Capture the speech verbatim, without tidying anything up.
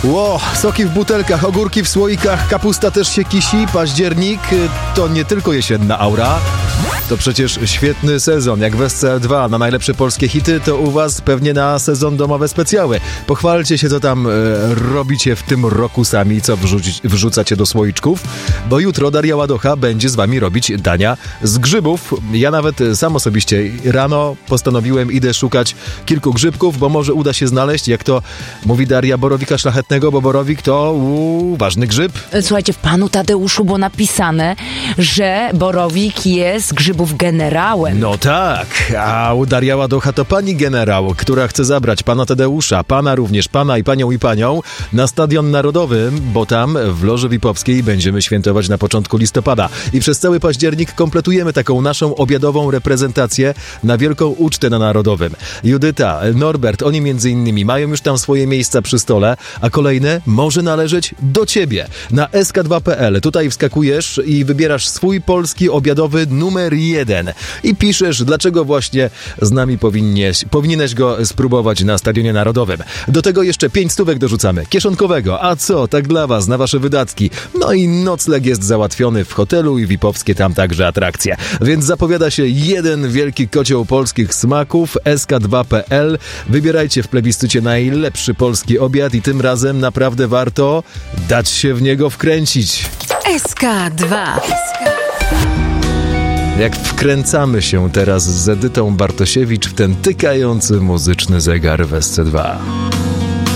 Ło, soki w butelkach, ogórki w słoikach, kapusta też się kisi, październik to nie tylko jesienna aura. To przecież świetny sezon, jak w S C R dwa na najlepsze polskie hity, to u was pewnie na sezon domowe specjały. Pochwalcie się, co tam e, robicie w tym roku sami, co wrzuci, wrzucacie do słoiczków, bo jutro Daria Ładocha będzie z wami robić dania z grzybów. Ja nawet sam osobiście rano postanowiłem, idę szukać kilku grzybków, bo może uda się znaleźć, jak to mówi Daria, borowika szlachetnego, bo borowik to uu, ważny grzyb. Słuchajcie, w panu Tadeuszu było napisane, że borowik jest grzybów generałem. No tak, a u Daria Ładocha to pani generał, która chce zabrać pana Tadeusza, pana również, pana i panią i panią na Stadion Narodowy, bo tam w Loży Wipowskiej będziemy świętować na początku listopada. I przez cały październik kompletujemy taką naszą obiadową reprezentację na wielką ucztę na Narodowym. Judyta, Norbert, oni między innymi mają już tam swoje miejsca przy stole, a kolejne może należeć do ciebie. Na S K dwa kropka P L tutaj wskakujesz i wybierasz swój polski obiadowy numer jeden i piszesz, dlaczego właśnie z nami powinieneś, powinieneś go spróbować na Stadionie Narodowym. Do tego jeszcze pięć stówek dorzucamy, kieszonkowego, a co, tak dla was, na wasze wydatki. No i nocleg jest załatwiony w hotelu i Wipowskie tam także atrakcje. Więc zapowiada się jeden wielki kocioł polskich smaków. S K dwa kropka P L. Wybierajcie w plebiscycie najlepszy polski obiad i tym razem naprawdę warto dać się w niego wkręcić. S K dwa. Jak wkręcamy się teraz z Edytą Bartosiewicz w ten tykający muzyczny zegar w S C dwa.